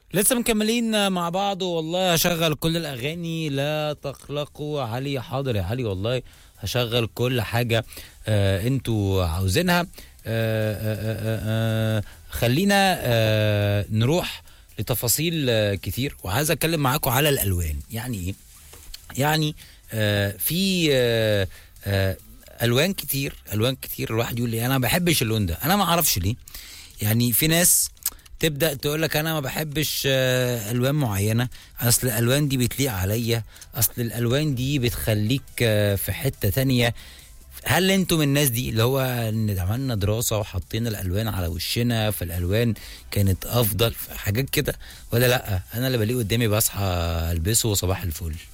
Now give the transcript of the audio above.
لسه مكملين مع بعض، والله هشغل كل الاغاني لا تقلقوا. علي حاضر يا علي، والله هشغل كل حاجه انتوا عاوزينها. خلينا نروح لتفاصيل كتير، وعايز اتكلم معاكم على الالوان. يعني ايه؟ يعني في الوان كتير، الوان كتير. الواحد يقول لي انا ما بحبش اللون ده، انا ما اعرفش ليه. يعني في ناس تبدا تقول لك انا ما بحبش الوان معينه، اصل الالوان دي بتليق عليا، اصل الالوان دي بتخليك في حته تانية. هل انتم من الناس دي اللي هو ان عملنا دراسه وحطينا الالوان على وشنا فالالوان كانت افضل في حاجات كده، ولا لا انا اللي بلاقيه قدامي بصحى البسه وصباح الفل؟